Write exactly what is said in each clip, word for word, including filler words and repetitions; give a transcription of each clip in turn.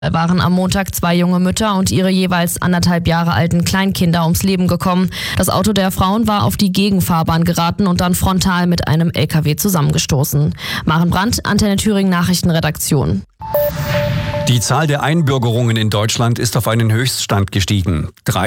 Waren am Montag zwei junge Mütter und ihre jeweils anderthalb Jahre alten Kleinkinder ums Leben gekommen. Das Auto der Frauen war auf die Gegenfahrbahn geraten und dann frontal mit einem L K W zusammengestoßen. Maren Brandt, Antenne Thüringen Nachrichtenredaktion. Die Zahl der Einbürgerungen in Deutschland ist auf einen Höchststand gestiegen.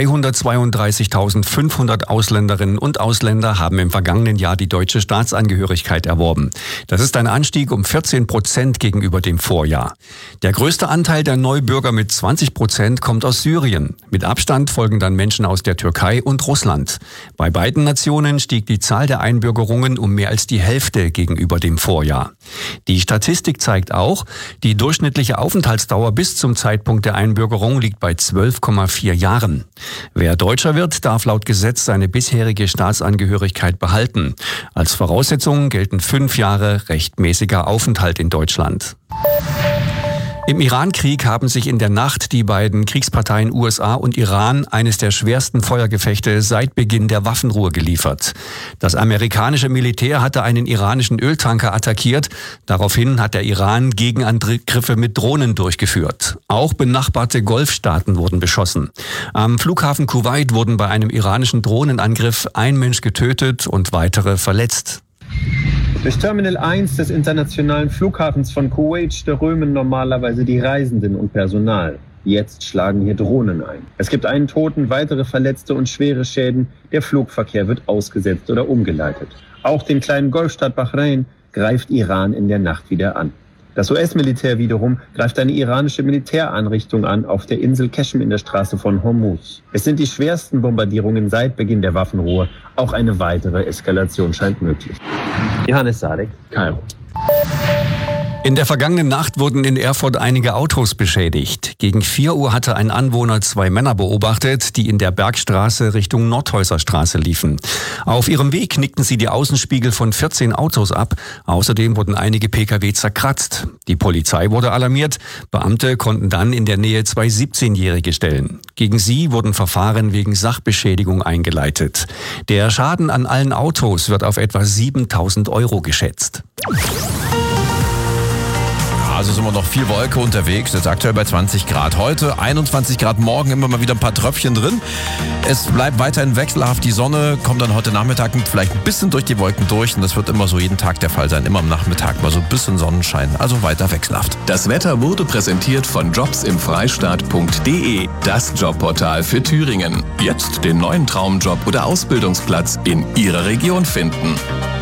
dreihundertzweiunddreißigtausendfünfhundert Ausländerinnen und Ausländer haben im vergangenen Jahr die deutsche Staatsangehörigkeit erworben. Das ist ein Anstieg um vierzehn Prozent gegenüber dem Vorjahr. Der größte Anteil der Neubürger mit zwanzig Prozent kommt aus Syrien. Mit Abstand folgen dann Menschen aus der Türkei und Russland. Bei beiden Nationen stieg die Zahl der Einbürgerungen um mehr als die Hälfte gegenüber dem Vorjahr. Die Statistik zeigt auch, die durchschnittliche Aufenthaltsdauer bis zum Zeitpunkt der Einbürgerung liegt bei zwölf Komma vier Jahren. Wer Deutscher wird, darf laut Gesetz seine bisherige Staatsangehörigkeit behalten. Als Voraussetzung gelten fünf Jahre rechtmäßiger Aufenthalt in Deutschland. Im Iran-Krieg haben sich in der Nacht die beiden Kriegsparteien U S A und Iran eines der schwersten Feuergefechte seit Beginn der Waffenruhe geliefert. Das amerikanische Militär hatte einen iranischen Öltanker attackiert. Daraufhin hat der Iran Gegenangriffe mit Drohnen durchgeführt. Auch benachbarte Golfstaaten wurden beschossen. Am Flughafen Kuwait wurden bei einem iranischen Drohnenangriff ein Mensch getötet und weitere verletzt. Durch Terminal eins des internationalen Flughafens von Kuwait strömen normalerweise die Reisenden und Personal. Jetzt schlagen hier Drohnen ein. Es gibt einen Toten, weitere Verletzte und schwere Schäden. Der Flugverkehr wird ausgesetzt oder umgeleitet. Auch den kleinen Golfstaat Bahrain greift Iran in der Nacht wieder an. Das U S-Militär wiederum greift eine iranische Militäreinrichtung an auf der Insel Qeshm in der Straße von Hormuz. Es sind die schwersten Bombardierungen seit Beginn der Waffenruhe. Auch eine weitere Eskalation scheint möglich. Johannes Sadek, Kairo. In der vergangenen Nacht wurden in Erfurt einige Autos beschädigt. Gegen vier Uhr hatte ein Anwohner zwei Männer beobachtet, die in der Bergstraße Richtung Nordhäuserstraße liefen. Auf ihrem Weg knickten sie die Außenspiegel von vierzehn Autos ab. Außerdem wurden einige Pkw zerkratzt. Die Polizei wurde alarmiert. Beamte konnten dann in der Nähe zwei siebzehnjährige stellen. Gegen sie wurden Verfahren wegen Sachbeschädigung eingeleitet. Der Schaden an allen Autos wird auf etwa siebentausend Euro geschätzt. Also sind wir noch viel Wolke unterwegs, jetzt aktuell bei zwanzig Grad. Heute einundzwanzig Grad, morgen immer mal wieder ein paar Tröpfchen drin. Es bleibt weiterhin wechselhaft, die Sonne kommt dann heute Nachmittag vielleicht ein bisschen durch die Wolken durch und das wird immer so jeden Tag der Fall sein, immer am Nachmittag mal so ein bisschen Sonnenschein, also weiter wechselhaft. Das Wetter wurde präsentiert von jobs im freistaat punkt de, das Jobportal für Thüringen. Jetzt den neuen Traumjob oder Ausbildungsplatz in Ihrer Region finden.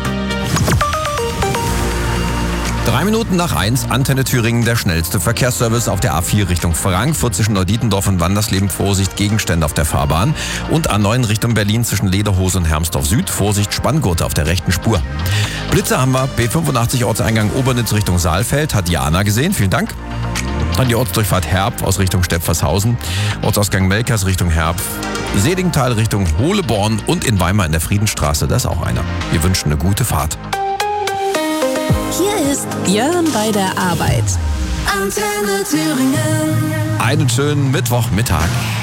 Drei Minuten nach eins, Antenne Thüringen, der schnellste Verkehrsservice auf der A vier Richtung Frankfurt zwischen Neudietendorf und Wandersleben. Vorsicht, Gegenstände auf der Fahrbahn. Und A neun Richtung Berlin zwischen Lederhose und Hermsdorf Süd. Vorsicht, Spanngurte auf der rechten Spur. Blitze haben wir, B fünfundachtzig Ortseingang Obernitz Richtung Saalfeld, hat Jana gesehen, vielen Dank. Dann die Ortsdurchfahrt Herb aus Richtung Stepfershausen. Ortsausgang Melkers Richtung Herb. Sedingtal Richtung Hohleborn und in Weimar in der Friedensstraße, da ist auch einer. Wir wünschen eine gute Fahrt. Hier ist Björn bei der Arbeit. Antenne Thüringen. Einen schönen Mittwochmittag.